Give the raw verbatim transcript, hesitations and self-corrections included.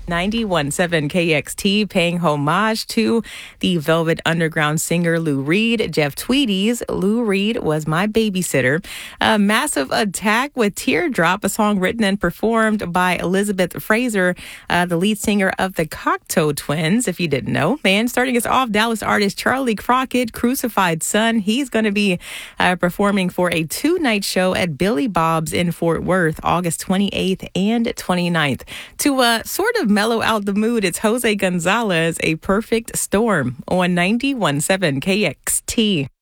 ninety-one point seven K X T paying homage to the Velvet Underground singer Lou Reed. Jeff Tweedy's Lou Reed Was My Babysitter. A Massive Attack with Teardrop, a song written and performed by Elizabeth Fraser, uh, the lead singer of the Cocteau Twins, if you didn't know. Man, starting us off, Dallas artist Charlie Crockett, Crucified Son. He's going to be uh, performing for a two-night show at Billy Bob's in Fort Worth, August twenty-eighth and twenty-ninth. To uh, sort of mellow out the mood, it's Jose Gonzalez, A Perfect Storm on ninety-one point seven K X T.